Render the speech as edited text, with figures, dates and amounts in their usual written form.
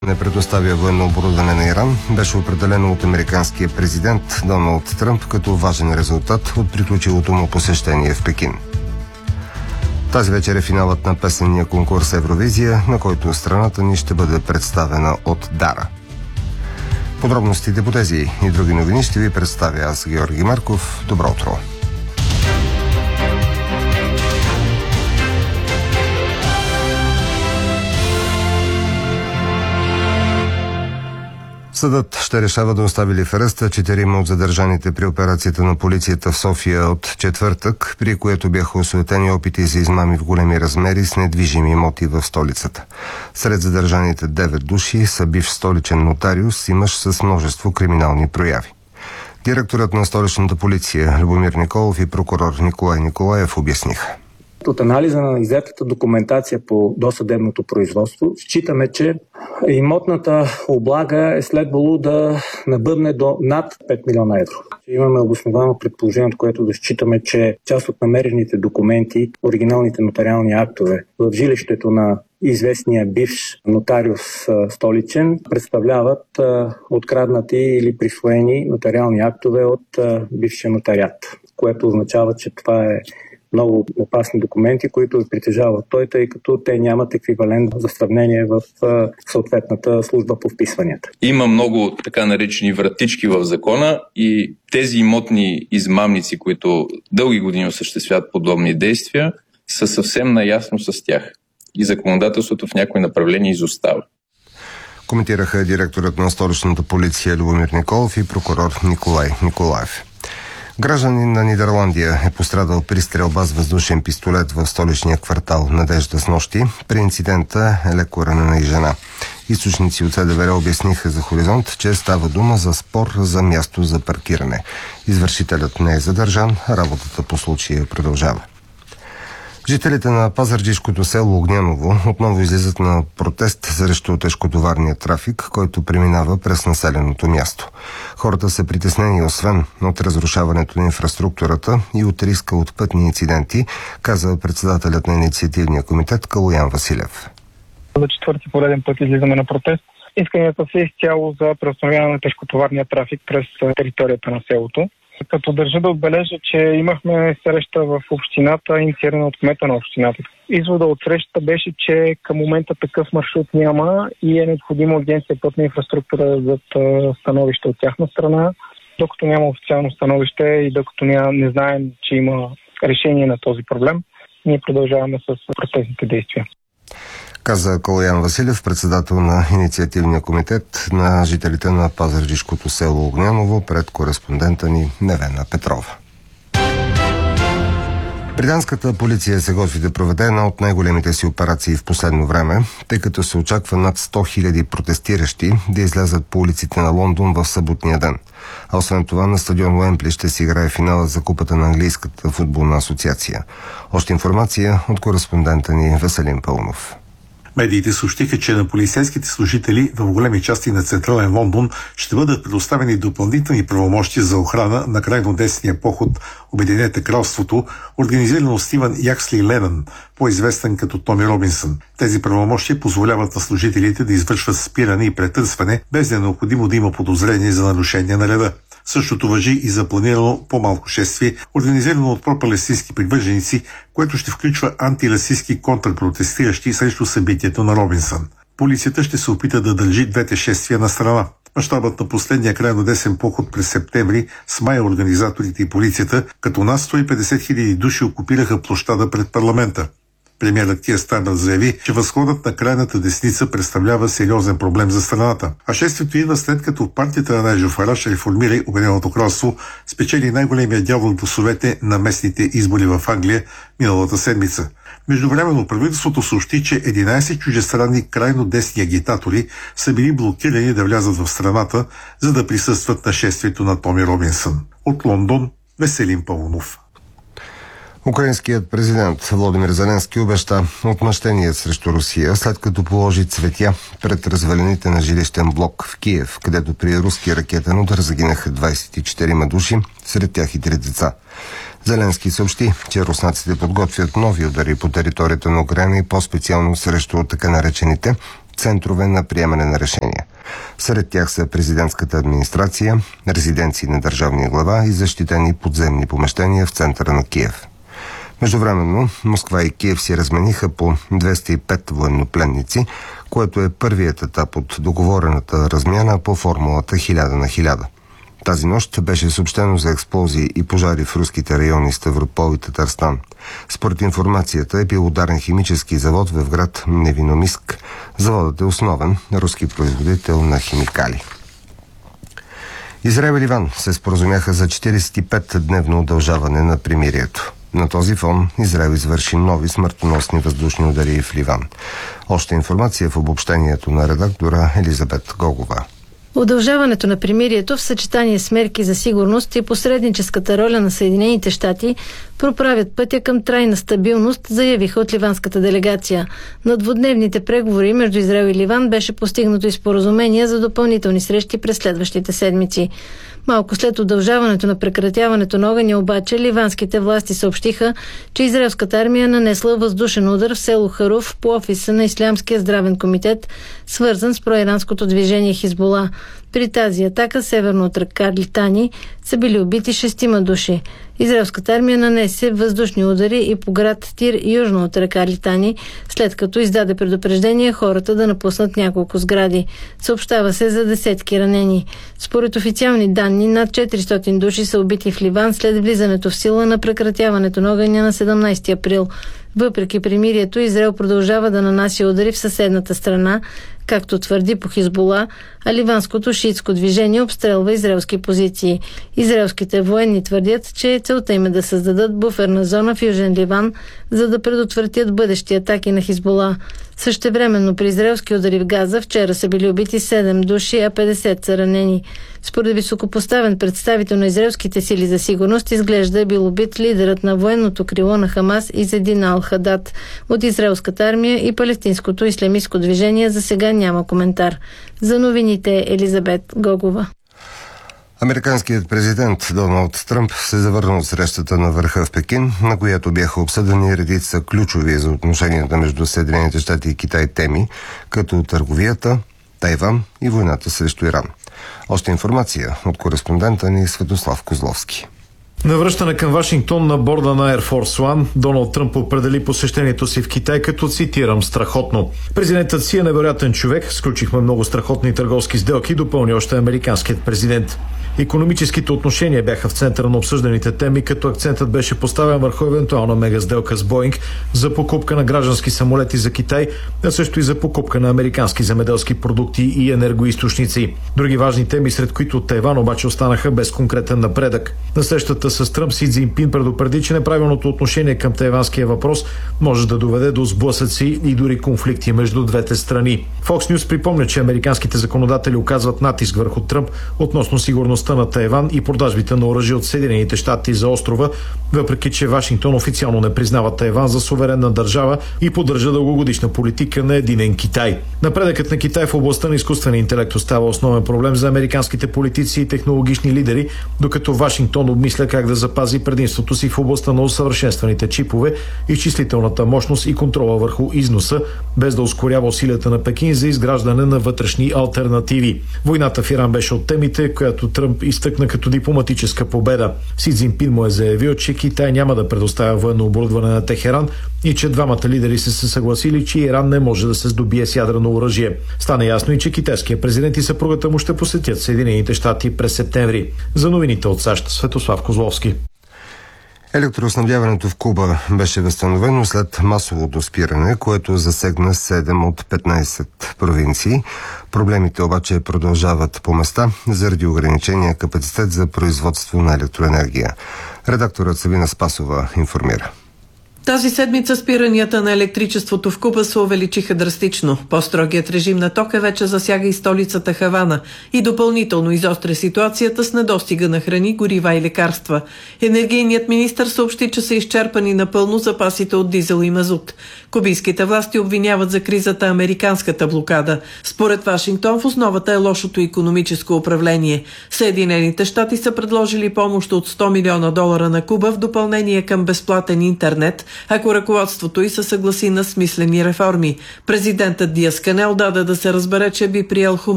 не предоставя военно оборудване на Иран, беше определено от американския президент Доналд Тръмп като важен резултат от приключилото му посещение в Пекин. Тази вечер е финалът на песенния конкурс Евровизия, на който страната ни ще бъде представена от Дара. Подробностите по тези и други новини ще ви представя аз, Георги Марков. Добро утро! Съдът ще решава да остави ли в ареста 4 от задържаните при операцията на полицията в София от четвъртък, при което бяха осуетени опити за измами в големи размери с недвижими имоти в столицата. Сред задържаните 9 души са бивш столичен нотариус и мъж с множество криминални прояви. Директорът на столичната полиция Любомир Николов и прокурор Николай Николаев обясниха. От анализа на иззетата документация по досъдебното производство, считаме, че имотната облага е следвало да набъдне до над 5 милиона евро. Имаме обосновано предположение, от което да считаме, че част от намерените документи, оригиналните нотариални актове в жилището на известния бивш нотариус столичен представляват откраднати или присвоени нотариални актове от бившия нотариат, което означава, че това е много опасни документи, които притежава той, тъй като те нямат еквивалент за сравнение в съответната служба по вписванията. Има много така наречени вратички в закона и тези имотни измамници, които дълги години осъществяват подобни действия, са съвсем наясно с тях. И законодателството в някои направления изостава. Коментираха директорът на столичната полиция Любомир Николов и прокурор Николай Николаев. Гражданин на Нидерландия е пострадал при стрелба с въздушен пистолет в столичния квартал Надежда снощи. При инцидента е леко ранена и жена. Източници от СДВР обясниха за Хоризонт, че става дума за спор за място за паркиране. Извършителят не е задържан, работата по случая продължава. Жителите на пазарджишкото село Огняново отново излизат на протест срещу тежкотоварния трафик, който преминава през населеното място. Хората са притеснени освен от разрушаването на инфраструктурата и от риска от пътни инциденти, каза председателят на инициативния комитет Калоян Василев. За четвърти пореден път излизаме на протест. Исканията са изцяло за преустановяване на тежкотоварния трафик през територията на селото. Като държа да отбележа, че имахме среща в общината, инициирана от кмета на общината. Извода от срещата беше, че към момента такъв маршрут няма и е необходимо Агенция пътна инфраструктура да дадат становище от тяхна страна. Докато няма официално становище и докато не знаем, че има решение на този проблем, ние продължаваме с протестните действия. Каза Калоян Василев, председател на инициативния комитет на жителите на пазарджишкото село Огняново, пред кореспондента ни Невена Петрова. Британската полиция се готви да проведе една от най-големите си операции в последно време, тъй като се очаква над 100 000 протестиращи да излязат по улиците на Лондон в съботния ден. А освен това на стадион Уембли ще се играе финала за купата на английската футболна асоциация. Още информация от кореспондента ни Веселин Пълнов. Медиите съобщиха, че на полицейските служители в големи части на централен Лондон ще бъдат предоставени допълнителни правомощия за охрана на крайно десния поход Обединете кралството, организирано от Стивън Яксли Ленън, по-известен като Томи Робинсън. Тези правомощия позволяват на служителите да извършват спиране и претърсване, без да е необходимо да има подозрение за нарушение на реда. Същото важи и за планирано по-малко шествие, организирано от пропалестински привърженици, което ще включва антирасистски контрпротестиращи срещу събитието на Робинсън. Полицията ще се опита да държи двете шествия на страна. Мащабът на последния крайнодесен поход през септември смая организаторите и полицията, като над 150 000 души окупираха площада пред парламента. Премиерът Кир Стармер заяви, че възходът на крайната десница представлява сериозен проблем за страната. А шествието идва след като партията на Найджел Фараш реформира Обединеното кралство, спечели най-големия дял от гласовете на местните избори в Англия миналата седмица. Междувременно правителството съобщи, че 11 чуждестранни крайно десни агитатори са били блокирани да влязат в страната, за да присъстват на шествието на Томи Робинсън. От Лондон, Веселин Пълнов. Украинският президент Володимир Зеленски обеща отмъщение срещу Русия, след като положи цветя пред развалините на жилищен блок в Киев, където при руски ракетен удар загинаха 24 души, сред тях и 3 деца. Зеленски съобщи, че руснаците подготвят нови удари по територията на Украина и по-специално срещу така наречените центрове на приемане на решения. Сред тях са президентската администрация, резиденции на държавния глава и защитени подземни помещения в центъра на Киев. Междувременно Москва и Киев си размениха по 205 военнопленници, което е първият етап от договорената размяна по формулата 1000 на 1000. Тази нощ беше съобщено за експлозии и пожари в руските райони Ставропол и Татарстан. Според информацията е бил ударен химически завод в град Невиномиск. Заводът е основен руски производител на химикали. Израел и Ливан се споразумяха за 45-дневно удължаване на примирието. На този фон Израел извърши нови смъртоносни въздушни удари в Ливан. Още информация в обобщението на редактора Елизабет Гогова. Удължаването на примирието в съчетание с мерки за сигурност и посредническата роля на Съединените щати проправят пътя към трайна стабилност, заявиха от ливанската делегация. На двудневните преговори между Израел и Ливан беше постигнато и споразумение за допълнителни срещи през следващите седмици. Малко след удължаването на прекратяването на огъня обаче, ливанските власти съобщиха, че израелската армия нанесла въздушен удар в село Харуф по офиса на Ислямския здравен комитет, свързан с проиранското движение Хизбула. При тази атака, северно от река Литани, са били убити 6 души. Израелската армия нанесе въздушни удари и по град Тир, южно от река Литани, след като издаде предупреждение хората да напуснат няколко сгради. Съобщава се за десетки ранени. Според официални данни, над 400 души са убити в Ливан след влизането в сила на прекратяването на огъня на 17 април. Въпреки примирието, Израел продължава да нанася удари в съседната страна, както твърди по Хизбула, а ливанското шиитско движение обстрелва израелски позиции. Израелските военни твърдят, че целта им е да създадат буферна зона в Южен Ливан, за да предотвратят бъдещи атаки на Хизбула. Същевременно при израелски удари в Газа вчера са били убити 7 души, а 50 са ранени. Според високопоставен представител на израелските сили за сигурност, изглежда е бил убит лидерът на военното крило на Хамас Изедин Ал-Хадад. От израелската армия и палестинското ислямистко движение за сега няма коментар. За новините Елизабет Гогова. Американският президент Доналд Тръмп се завърна от срещата на върха в Пекин, на която бяха обсъдени редица ключови за отношенията между Съединените щати и Китай теми, като търговията, Тайван и войната срещу Иран. Още информация от кореспондента ни Светослав Козловски. На връщане към Вашингтон на борда на Air Force One, Доналд Тръмп определи посещението си в Китай като, цитирам, страхотно. Президентът си е невероятен човек, сключихме много страхотни търговски сделки, допълни още американският президент. Икономическите отношения бяха в центъра на обсъжданите теми, като акцентът беше поставен върху евентуална мегасделка с Боинг за покупка на граждански самолети за Китай, а също и за покупка на американски земеделски продукти и енергоизточници. Други важни теми, сред които Тайван, обаче останаха без конкретен напредък. На срещата с Тръмп Си Цзинпин предупреди, че неправилното отношение към тайванския въпрос може да доведе до сблъсъци и дори конфликти между двете страни. Fox News припомня, че американските законодатели оказват натиск върху Тръмп относно сигурността на Тайван и продажбите на оръжие от Съединените щати за острова, въпреки че Вашингтон официално не признава Тайван за суверенна държава и поддържа дългогодишна политика на единен Китай. Напредъкът на Китай в областта на изкуствения интелект остава основен проблем за американските политици и технологични лидери, докато Вашингтон обмисля как да запази предимството си в областта на усъвършенстваните чипове, изчислителната мощност и контрола върху износа, без да ускорява усилията на Пекин за изграждане на вътрешни алтернативи. Войната в Иран беше от темите, която Тръмп изтъкна като дипломатическа победа. Си Цзинпин му е заявил, че Китай няма да предоставя военно оборудване на Техеран и че двамата лидери са се съгласили, че Иран не може да се здобие с ядрено оръжие. Стана ясно и, че китайският президент и съпругата му ще посетят Съединените щати през септември. За новините от САЩ, Светослав Козловски. Електроснабдяването в Куба беше възстановено след масовото спиране, което засегна 7 от 15 провинции. Проблемите обаче продължават по места заради ограничения капацитет за производство на електроенергия. Редакторът Сабина Спасова информира. Тази седмица спиранията на електричеството в Куба се увеличиха драстично. По-строгият режим на тока вече засяга и столицата Хавана и допълнително изостря ситуацията с недостига на храни, горива и лекарства. Енергийният министър съобщи, че са изчерпани напълно запасите от дизел и мазут. Кубийските власти обвиняват за кризата американската блокада. Според Вашингтон в основата е лошото икономическо управление. Съединените щати са предложили помощ от $100 милиона на Куба в допълнение към безплатен интернет, ако ръководството й се съгласи на смислени реформи. Президентът Диас Канел даде да се разбере, че би приел